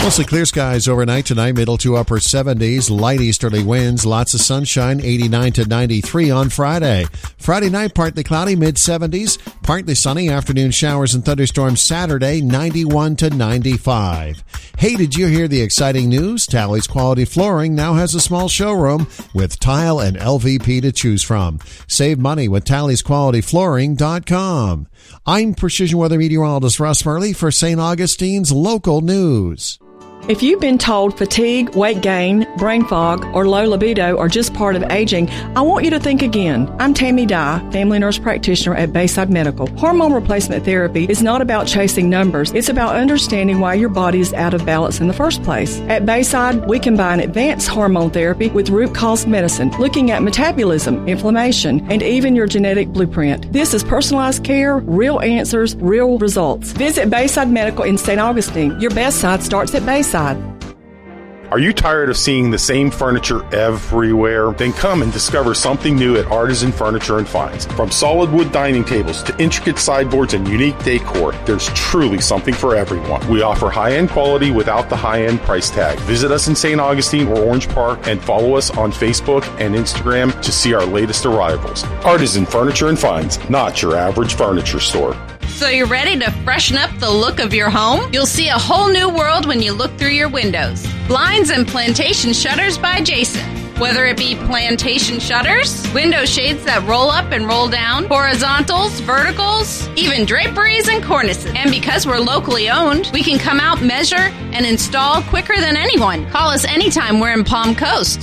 Mostly clear skies overnight tonight, middle to upper 70s, light easterly winds, lots of sunshine, 89 to 93 on Friday. Friday night, partly cloudy, mid-70s, partly sunny, afternoon showers and thunderstorms Saturday, 91 to 95. Hey, did you hear the exciting news? Tally's Quality Flooring now has a small showroom with tile and LVP to choose from. Save money with TallysQualityFlooring.com. I'm Precision Weather Meteorologist Russ Murley for St. Augustine's Local News. If you've been told fatigue, weight gain, brain fog, or low libido are just part of aging, I want you to think again. I'm Tammy Dye, family nurse practitioner at Bayside Medical. Hormone replacement therapy is not about chasing numbers. It's about understanding why your body is out of balance in the first place. At Bayside, we combine advanced hormone therapy with root cause medicine, looking at metabolism, inflammation, and even your genetic blueprint. This is personalized care, real answers, real results. Visit Bayside Medical in St. Augustine. Your best side starts at Bayside. Are you tired of seeing the same furniture everywhere? Then come and discover something new at Artisan Furniture and Finds. From solid wood dining tables to intricate sideboards and unique decor, there's truly something for everyone. We offer high-end quality without the high-end price tag. Visit us in St. Augustine or Orange Park and follow us on Facebook and Instagram to see our latest arrivals. Artisan Furniture and Finds, not your average furniture store. So you're ready to freshen up the look of your home? You'll see a whole new world when you look through your windows. Blinds and Plantation Shutters by Jason. Whether it be plantation shutters, window shades that roll up and roll down, horizontals, verticals, even draperies and cornices. And because we're locally owned, we can come out, measure, and install quicker than anyone. Call us anytime we're in Palm Coast,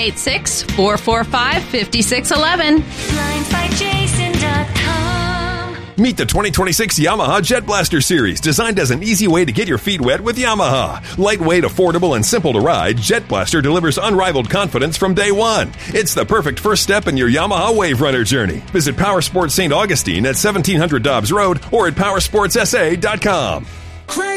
386-445-5611. BlindsByJason.com. Meet the 2026 Yamaha Jet Blaster Series, designed as an easy way to get your feet wet with Yamaha. Lightweight, affordable, and simple to ride, Jet Blaster delivers unrivaled confidence from day one. It's the perfect first step in your Yamaha Wave Runner journey. Visit Powersports St. Augustine at 1700 Dobbs Road or at powersportsa.com.